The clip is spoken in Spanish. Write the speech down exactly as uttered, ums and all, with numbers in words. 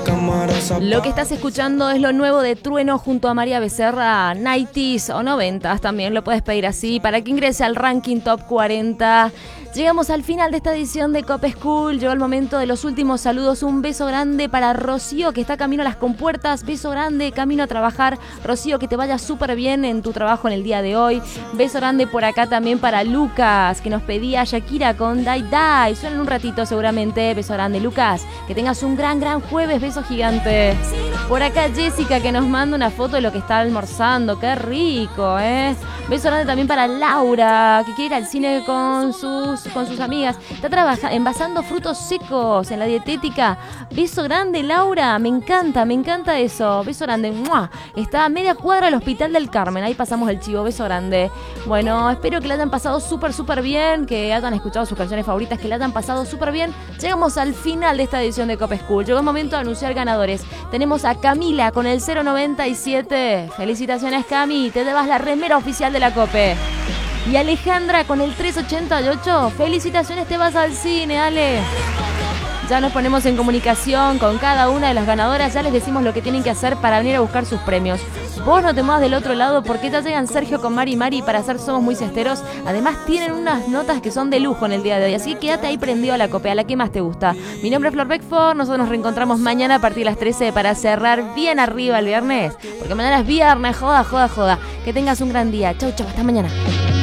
Lo que estás escuchando es lo nuevo de Trueno junto a María Becerra, noventa o noventa, también lo puedes pedir así, para que ingrese al ranking Top cuarenta. Llegamos al final de esta edición de Cop School, llegó el momento de los últimos saludos. Un beso grande para Rocío, que está camino a las compuertas, beso grande, camino a trabajar. Rocío, que te vaya súper bien en tu trabajo en el día de hoy. Beso grande por acá también para Lucas, que nos pedía Shakira con Dai Dai, suena en un ratito seguramente. Beso grande, Lucas, que tengas un gran, gran jueves, beso gigante. Por acá Jessica, que nos manda una foto de lo que está almorzando, qué rico, ¿eh? Beso grande también para Laura, que quiere ir al cine con sus, con sus amigas. Está trabajando, envasando frutos secos en la dietética. Beso grande, Laura, me encanta, me encanta eso. Beso grande, ¡mua! Está a media cuadra del Hospital del Carmen, ahí pasamos el chivo, beso grande. Bueno, espero que la hayan pasado súper, súper bien, que hayan escuchado sus canciones favoritas, que la hayan pasado súper bien. Llegamos al final de esta edición de Cop School. Llegó el momento de anunciar ganadores. Tenemos a Camila con el cero noventa y siete. Felicitaciones, Cami, te llevas la remera oficial de la Cope. Y Alejandra con el tres ochenta y ocho. Felicitaciones, te vas al cine, Ale. Ya nos ponemos en comunicación con cada una de las ganadoras. Ya les decimos lo que tienen que hacer para venir a buscar sus premios. Vos no te muevas del otro lado, porque ya llegan Sergio con Mari Mari para hacer Somos Muy Cesteros. Además tienen unas notas que son de lujo en el día de hoy, así que quédate ahí prendido a la Cope, a la que más te gusta. Mi nombre es Flor Beckford, nosotros nos reencontramos mañana a partir de las trece para cerrar bien arriba el viernes, porque mañana es viernes, joda, joda, joda. Que tengas un gran día. Chau, chau, hasta mañana.